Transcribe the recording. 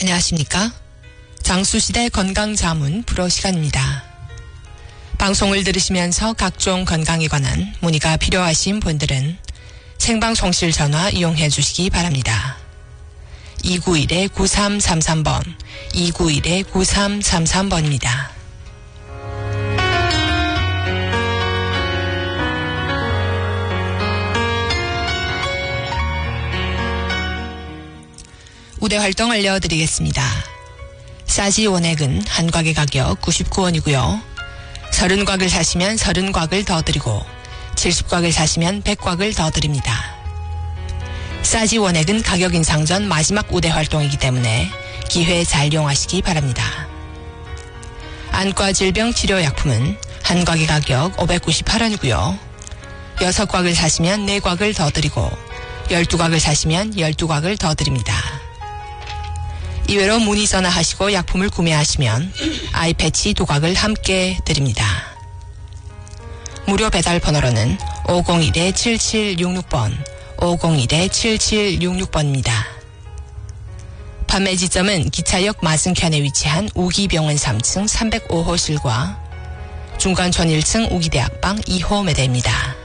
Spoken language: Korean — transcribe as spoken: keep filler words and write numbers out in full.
안녕하십니까? 장수시대 건강자문 프로 시간입니다. 방송을 들으시면서 각종 건강에 관한 문의가 필요하신 분들은 생방송실 전화 이용해 주시기 바랍니다. 이구일 구삼삼삼 번, 이구일 구삼삼삼 번입니다. 우대 활동 알려드리겠습니다. 싸지 원액은 한 곽의 가격 구십구 원이고요. 서른 곽을 사시면 서른 곽을 더 드리고 칠십 곽을 사시면 백 곽을 더 드립니다. 싸지 원액은 가격 인상 전 마지막 우대 활동이기 때문에 기회 잘 이용하시기 바랍니다. 안과 질병 치료 약품은 한 곽의 가격 오백구십팔 원이고요. 여섯 곽을 사시면 네 곽을 더 드리고 열두 곽을 사시면 열두 곽을 더 드립니다. 이외로 문의 전화하시고 약품을 구매하시면 아이패치 두 곽을 함께 드립니다. 무료 배달 번호로는 오공일 칠칠육육 번, 오공일 칠칠육육 번입니다. 판매 지점은 기차역 맞은편에 위치한 우기병원 삼 층 삼백오 호실과 중간촌 일 층 우기대학방 이 호 매대입니다.